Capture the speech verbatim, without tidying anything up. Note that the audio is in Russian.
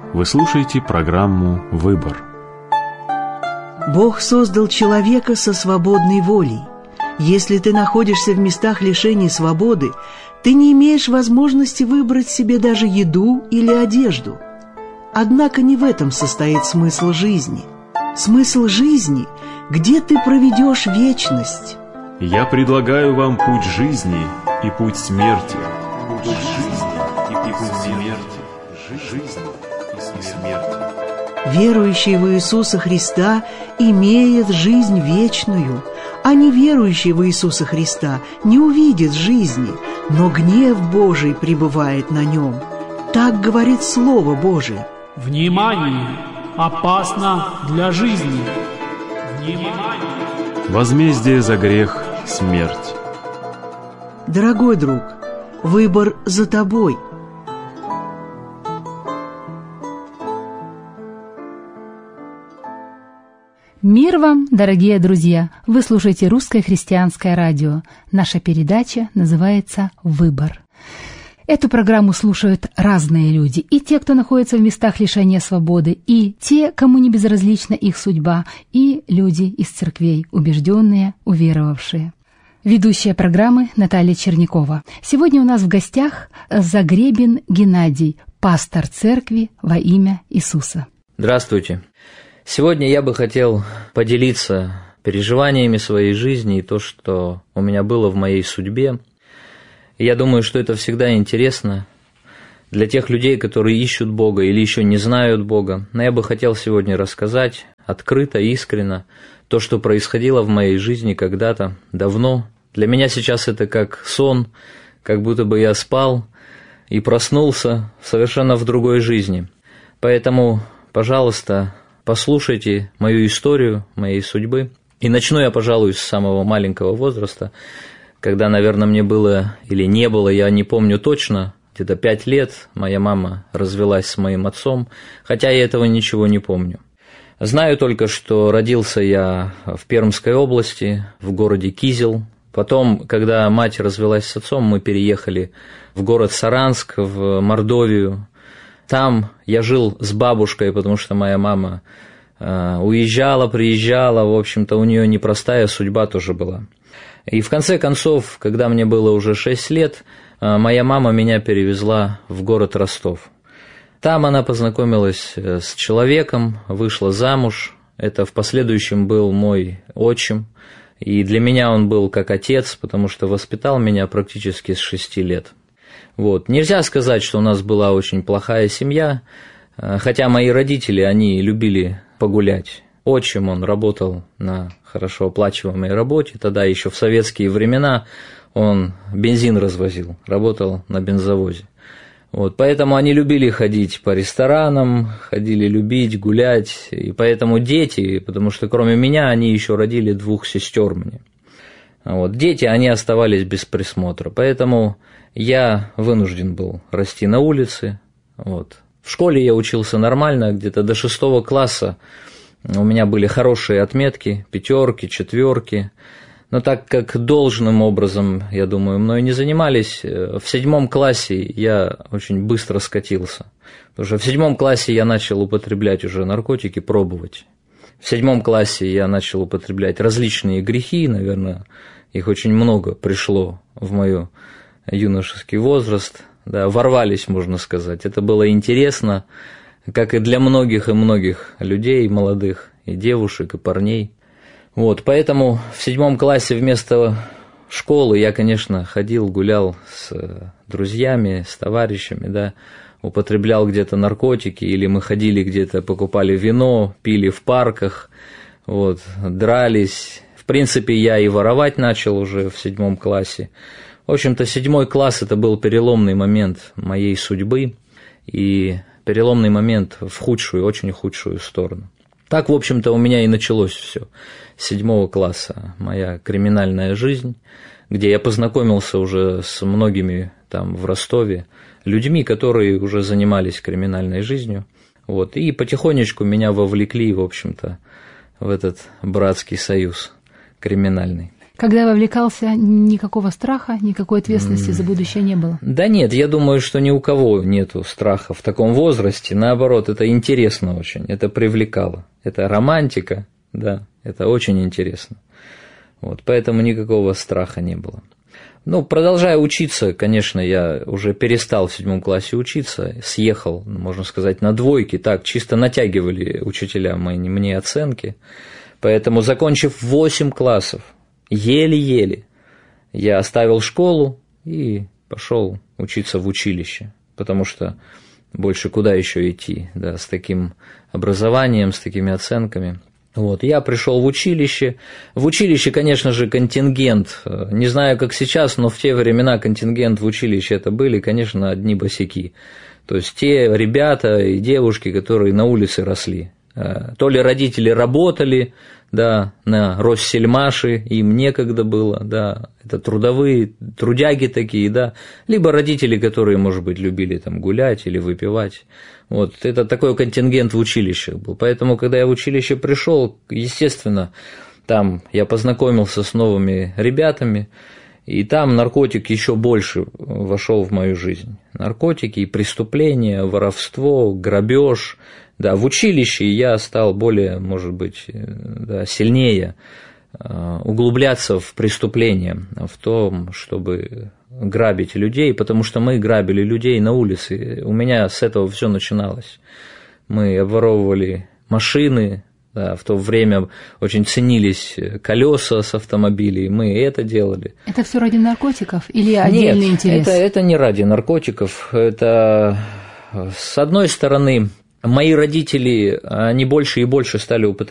Вы слушаете программу «Выбор». Бог создал человека со свободной волей. Если ты находишься в местах лишения свободы, ты не имеешь возможности выбрать себе даже еду или одежду. Однако не в этом состоит смысл жизни. Смысл жизни – где ты проведешь вечность. Я предлагаю вам путь жизни и путь смерти. Путь жизни и путь смерти. Жизнь и смерть. Верующий в Иисуса Христа имеет жизнь вечную, а неверующий в Иисуса Христа не увидит жизни, но гнев Божий пребывает на нем. Так говорит Слово Божие. Внимание! Опасно для жизни! Внимание! Возмездие за грех – смерть. Дорогой друг, выбор за тобой. Мир вам, дорогие друзья! Вы слушаете Русское христианское радио. Наша передача называется «Выбор». Эту программу слушают разные люди, и те, кто находится в местах лишения свободы, и те, кому не безразлична их судьба, и люди из церквей, убежденные, уверовавшие. Ведущая программы Наталья Чернякова. Сегодня у нас в гостях Загребин Геннадий, пастор церкви во имя Иисуса. Здравствуйте. Сегодня я бы хотел поделиться переживаниями своей жизни и то, что у меня было в моей судьбе. Я думаю, что это всегда интересно для тех людей, которые ищут Бога или еще не знают Бога. Но я бы хотел сегодня рассказать открыто, искренно то, что происходило в моей жизни когда-то, давно. Для меня сейчас это как сон, как будто бы я спал и проснулся совершенно в другой жизни. Поэтому, пожалуйста, послушайте мою историю, моей судьбы. И начну я, пожалуй, с самого маленького возраста, когда, наверное, мне было или не было, я не помню точно, где-то пять лет, моя мама развелась с моим отцом, хотя я этого ничего не помню. Знаю только, что родился я в Пермской области, в городе Кизел. Потом, когда мать развелась с отцом, мы переехали в город Саранск, в Мордовию. Там я жил с бабушкой, потому что моя мама уезжала, приезжала, в общем-то, у нее непростая судьба тоже была. И в конце концов, когда мне было уже шесть лет, моя мама меня перевезла в город Ростов. Там она познакомилась с человеком, вышла замуж. Это в последующем был мой отчим. И для меня он был как отец, потому что воспитал меня практически с шести лет. Вот. Нельзя сказать, что у нас была очень плохая семья, хотя мои родители, они любили погулять. Отчим, он работал на хорошо оплачиваемой работе, тогда еще в советские времена он бензин развозил, работал на бензовозе. Вот, поэтому они любили ходить по ресторанам, ходили любить, гулять, и поэтому дети, потому что кроме меня они еще родили двух сестер мне. Вот, дети, они оставались без присмотра, поэтому я вынужден был расти на улице. Вот. В школе я учился нормально, где-то до шестого класса. У меня были хорошие отметки, пятерки, четверки, но так как должным образом, я думаю, мной не занимались, в седьмом классе я очень быстро скатился, потому что в седьмом классе я начал употреблять уже наркотики, пробовать. В седьмом классе я начал употреблять различные грехи, наверное, их очень много пришло в мой юношеский возраст, да, ворвались, можно сказать, это было интересно, как и для многих и многих людей, молодых, и девушек, и парней. Вот, поэтому в седьмом классе вместо школы я, конечно, ходил, гулял с друзьями, с товарищами, да, употреблял где-то наркотики, или мы ходили где-то, покупали вино, пили в парках, вот, дрались. В принципе, я и воровать начал уже в седьмом классе. В общем-то, седьмой класс – это был переломный момент моей судьбы, и переломный момент в худшую, очень худшую сторону. Так, в общем-то, у меня и началось все с седьмого класса, моя криминальная жизнь, где я познакомился уже с многими там в Ростове людьми, которые уже занимались криминальной жизнью. Вот, и потихонечку меня вовлекли, в общем-то, в этот братский союз криминальный. Когда вовлекался, никакого страха, никакой ответственности за будущее не было? Да нет, я думаю, что ни у кого нету страха в таком возрасте. Наоборот, это интересно очень, это привлекало. Это романтика, да, это очень интересно. Вот, поэтому никакого страха не было. Ну, продолжая учиться, конечно, я уже перестал в седьмом классе учиться, съехал, можно сказать, на двойки, так, чисто натягивали учителя мои, мне оценки. Поэтому, закончив восемь классов, еле-еле, я оставил школу и пошел учиться в училище, потому что больше куда еще идти, да, с таким образованием, с такими оценками. Вот, я пришел в училище. В училище, конечно же, контингент, не знаю, как сейчас, но в те времена контингент в училище это были, конечно, одни босяки. То есть те ребята и девушки, которые на улице росли. То ли родители работали, да, на Россельмаше, им некогда было, да, это трудовые, трудяги такие, да, либо родители, которые, может быть, любили там гулять или выпивать. Вот, это такой контингент в училищах был. Поэтому, когда я в училище пришел, естественно, там я познакомился с новыми ребятами, и там наркотик еще больше вошел в мою жизнь. Наркотики, преступления, воровство, грабеж. Да, в училище я стал более, может быть, да, сильнее углубляться в преступления, в том, чтобы грабить людей, потому что мы грабили людей на улице. У меня с этого все начиналось. Мы обворовывали машины, да, в то время очень ценились колеса с автомобилей, мы это делали. Это все ради наркотиков или отдельный Нет, интерес? Это, это не ради наркотиков. Это, с одной стороны, мои родители, они больше и больше стали употреблять